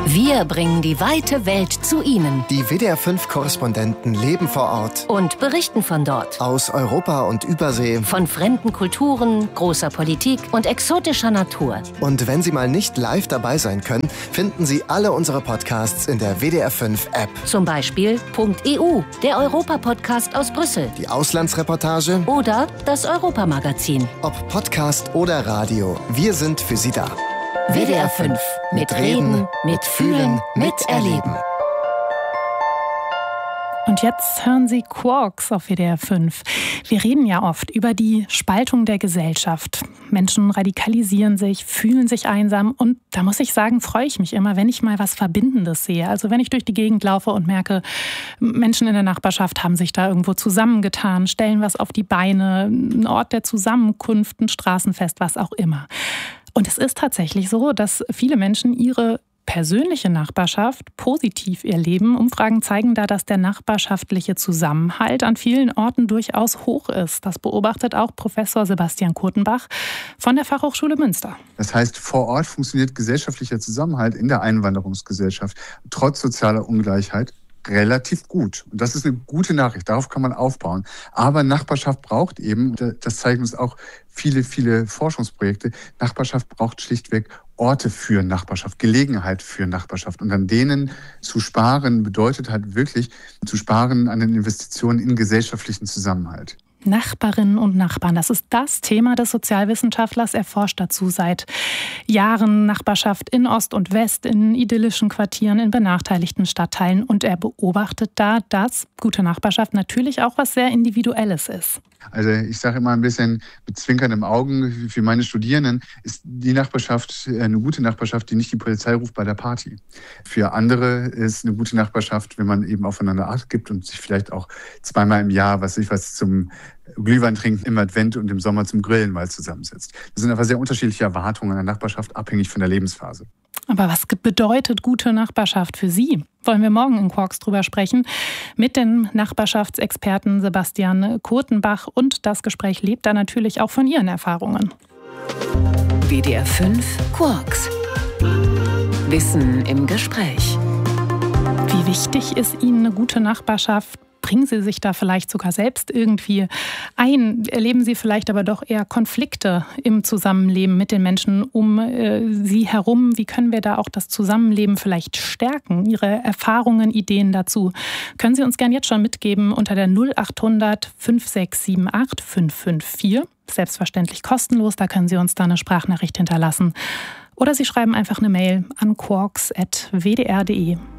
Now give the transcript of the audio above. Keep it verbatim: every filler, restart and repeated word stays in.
Wir bringen die weite Welt zu Ihnen. Die W D R fünf Korrespondenten leben vor Ort und berichten von dort. Aus Europa und Übersee. Von fremden Kulturen, großer Politik und exotischer Natur. Und wenn Sie mal nicht live dabei sein können, finden Sie alle unsere Podcasts in der W D R fünf App. Zum Beispiel .E U, der Europa-Podcast aus Brüssel. Die Auslandsreportage. Oder das Europamagazin. Ob Podcast oder Radio, wir sind für Sie da. W D R fünf. Mit Reden, mit Fühlen, mit Erleben. Und jetzt hören Sie Quarks auf W D R fünf. Wir reden ja oft über die Spaltung der Gesellschaft. Menschen radikalisieren sich, fühlen sich einsam. Und da muss ich sagen, freue ich mich immer, wenn ich mal was Verbindendes sehe. Also wenn ich durch die Gegend laufe und merke, Menschen in der Nachbarschaft haben sich da irgendwo zusammengetan, stellen was auf die Beine, ein Ort der Zusammenkunft, ein Straßenfest, was auch immer. Und es ist tatsächlich so, dass viele Menschen ihre persönliche Nachbarschaft positiv erleben. Umfragen zeigen da, dass der nachbarschaftliche Zusammenhalt an vielen Orten durchaus hoch ist. Das beobachtet auch Professor Sebastian Kurtenbach von der Fachhochschule Münster. Das heißt, vor Ort funktioniert gesellschaftlicher Zusammenhalt in der Einwanderungsgesellschaft trotz sozialer Ungleichheit relativ gut. Und das ist eine gute Nachricht, darauf kann man aufbauen. Aber Nachbarschaft braucht eben, das zeigen uns auch viele, viele Forschungsprojekte, Nachbarschaft braucht schlichtweg Orte für Nachbarschaft, Gelegenheit für Nachbarschaft. Und an denen zu sparen bedeutet halt wirklich zu sparen an den Investitionen in gesellschaftlichen Zusammenhalt. Nachbarinnen und Nachbarn, das ist das Thema des Sozialwissenschaftlers. Er forscht dazu seit Jahren Nachbarschaft in Ost und West, in idyllischen Quartieren, in benachteiligten Stadtteilen. Und er beobachtet da, dass gute Nachbarschaft natürlich auch was sehr Individuelles ist. Also ich sage immer ein bisschen mit zwinkerndem Augen, für meine Studierenden ist die Nachbarschaft eine gute Nachbarschaft, die nicht die Polizei ruft bei der Party. Für andere ist eine gute Nachbarschaft, wenn man eben aufeinander Acht gibt und sich vielleicht auch zweimal im Jahr, was ich was zum Glühwein trinken im Advent und im Sommer zum Grillen mal zusammensetzt. Das sind einfach sehr unterschiedliche Erwartungen an der Nachbarschaft, abhängig von der Lebensphase. Aber was bedeutet gute Nachbarschaft für Sie? Wollen wir morgen in Quarks drüber sprechen mit dem Nachbarschaftsexperten Sebastian Kurtenbach. Und das Gespräch lebt da natürlich auch von Ihren Erfahrungen. W D R fünf Quarks. Wissen im Gespräch. Wie wichtig ist Ihnen eine gute Nachbarschaft? Bringen Sie sich da vielleicht sogar selbst irgendwie ein? Erleben Sie vielleicht aber doch eher Konflikte im Zusammenleben mit den Menschen um äh, Sie herum? Wie können wir da auch das Zusammenleben vielleicht stärken? Ihre Erfahrungen, Ideen dazu können Sie uns gern jetzt schon mitgeben unter der null acht hundert fünf sechs sieben acht fünf fünf vier. Selbstverständlich kostenlos, da können Sie uns da eine Sprachnachricht hinterlassen. Oder Sie schreiben einfach eine Mail an quarks at w d r punkt d e.